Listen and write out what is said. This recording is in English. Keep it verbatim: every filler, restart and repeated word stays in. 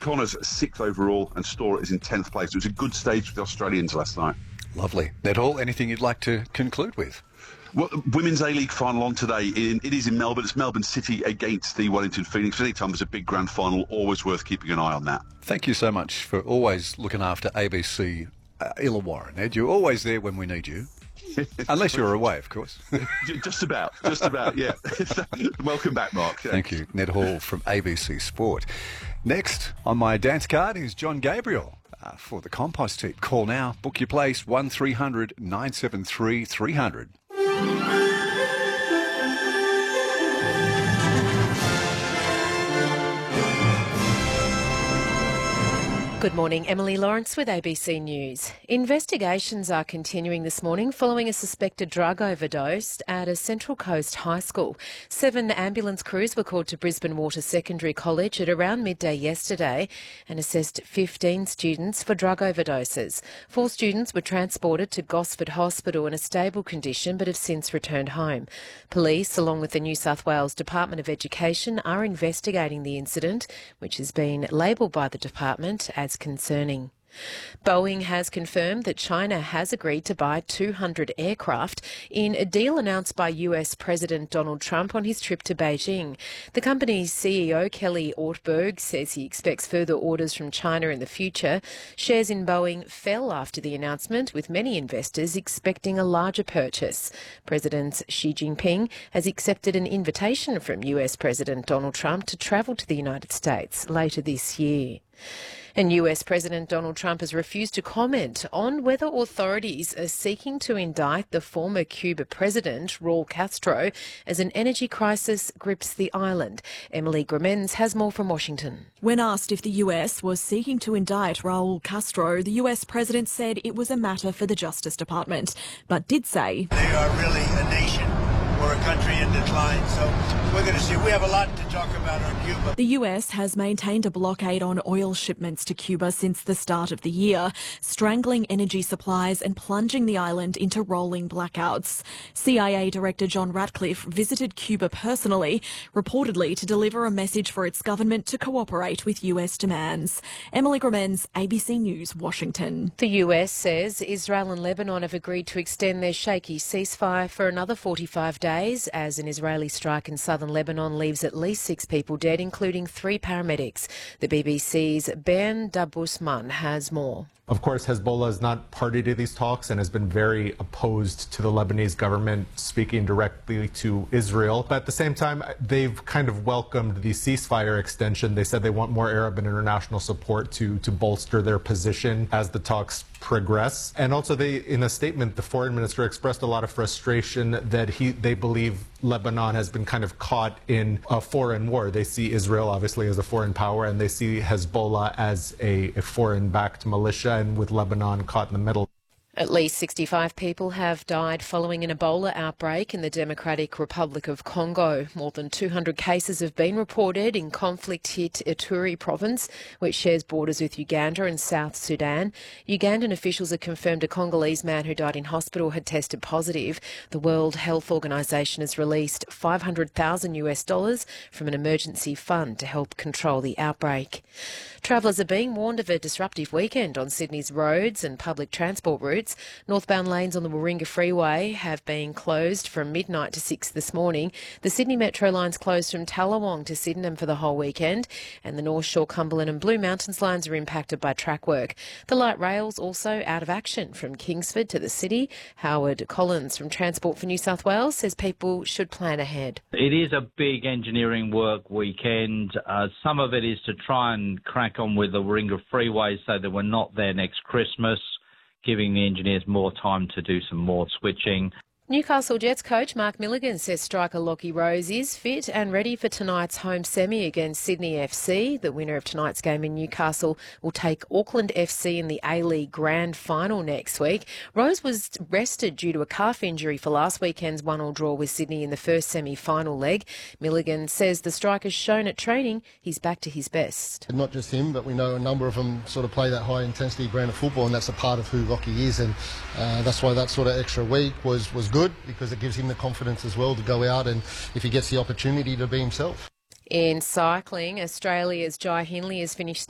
Connor's sixth overall and Storr is in tenth place. It was a good stage for the Australians last night. Lovely. Ned Hall, anything you'd like to conclude with? Well, Women's A-League final on today. In, it is in Melbourne. It's Melbourne City against the Wellington Phoenix. Anytime there's a big grand final, always worth keeping an eye on that. Thank you so much for always looking after A B C uh, Illawarra, Ned. You're always there when we need you. Unless you're away, of course. Just about. Just about, yeah. Welcome back, Mark. Yeah. Thank you. Ned Hall from A B C Sport. Next on my dance card is John Gabriel uh, for the Compost Heap. Call now. Book your place. one three hundred nine seven three three hundred. Good morning, Emily Lawrence with A B C News. Investigations are continuing this morning following a suspected drug overdose at a Central Coast high school. Seven ambulance crews were called to Brisbane Water Secondary College at around midday yesterday and assessed fifteen students for drug overdoses. Four students were transported to Gosford Hospital in a stable condition but have since returned home. Police, along with the New South Wales Department of Education, are investigating the incident, which has been labelled by the department as concerning. Boeing has confirmed that China has agreed to buy two hundred aircraft in a deal announced by U S President Donald Trump on his trip to Beijing. The company's C E O, Kelly Ortberg, says he expects further orders from China in the future. Shares in Boeing fell after the announcement, with many investors expecting a larger purchase. President Xi Jinping has accepted an invitation from U S President Donald Trump to travel to the United States later this year. And U S President Donald Trump has refused to comment on whether authorities are seeking to indict the former Cuba president, Raul Castro, as an energy crisis grips the island. Emily Gremens has more from Washington. When asked if the U S was seeking to indict Raul Castro, the U S president said it was a matter for the Justice Department, but did say they are really a nation or a country in decline, so we're going to see. We have a lot to talk about on Cuba. The U S has maintained a blockade on oil shipments to Cuba since the start of the year, strangling energy supplies and plunging the island into rolling blackouts. C I A Director John Ratcliffe visited Cuba personally, reportedly to deliver a message for its government to cooperate with U S demands. Emily Gremens, A B C News, Washington. The U S says Israel and Lebanon have agreed to extend their shaky ceasefire for another forty-five days as an Israeli strike in southern Lebanon leaves at least six people dead, including three paramedics. The B B C's Ben Dabusman has more. Of course, Hezbollah is not party to these talks and has been very opposed to the Lebanese government speaking directly to Israel. But at the same time, they've kind of welcomed the ceasefire extension. They said they want more Arab and international support to, to bolster their position as the talks progress. And also, they, in a statement, the foreign minister expressed a lot of frustration that he, they believe Lebanon has been kind of caught in a foreign war. They see Israel, obviously, as a foreign power, and they see Hezbollah as a, a foreign-backed militia, and with Lebanon caught in the middle. At least sixty-five people have died following an Ebola outbreak in the Democratic Republic of Congo. More than two hundred cases have been reported in conflict-hit Ituri province, which shares borders with Uganda and South Sudan. Ugandan officials have confirmed a Congolese man who died in hospital had tested positive. The World Health Organization has released five hundred thousand US dollars from an emergency fund to help control the outbreak. Travellers are being warned of a disruptive weekend on Sydney's roads and public transport routes. Northbound lanes on the Warringah Freeway have been closed from midnight to six this morning. The Sydney Metro line's closed from Tallawong to Sydenham for the whole weekend, and the North Shore, Cumberland and Blue Mountains lines are impacted by track work. The light rail's also out of action from Kingsford to the city. Howard Collins from Transport for New South Wales says people should plan ahead. It is a big engineering work weekend. Uh, some of it is to try and crack on with the Warringah Freeway so that we're not there next Christmas, giving the engineers more time to do some more switching. Newcastle Jets coach Mark Milligan says striker Lockie Rose is fit and ready for tonight's home semi against Sydney F C. The winner of tonight's game in Newcastle will take Auckland F C in the A-League Grand Final next week. Rose was rested due to a calf injury for last weekend's one-all draw with Sydney in the first semi-final leg. Milligan says the striker's shown at training he's back to his best. Not just him, but we know a number of them sort of play that high-intensity brand of football, and that's a part of who Lockie is, and uh, that's why that sort of extra week was, was good, because it gives him the confidence as well to go out and if he gets the opportunity to be himself. In cycling, Australia's Jai Hindley has finished